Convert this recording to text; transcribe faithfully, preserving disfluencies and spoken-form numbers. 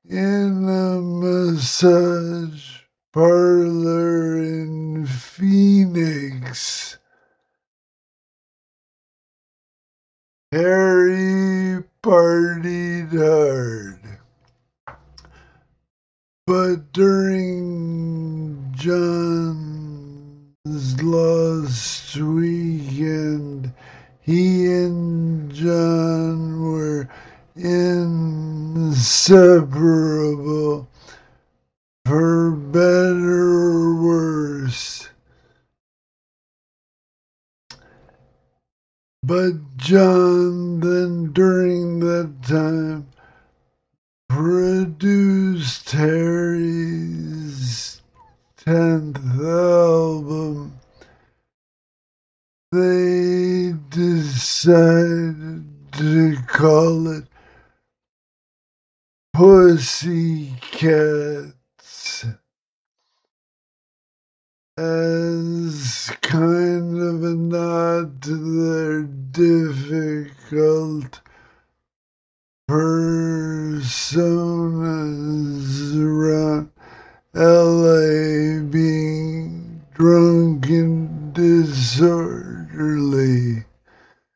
in a massage parlor in Phoenix. Harry partied hard. But during John's lost weekend, he and John were inseparable, for better or worse. But John then, during that time, produced Harry's tenth album. They decided to call it Pussycats, as kind of a nod to their difficult personas around L A being drunk and disorderly.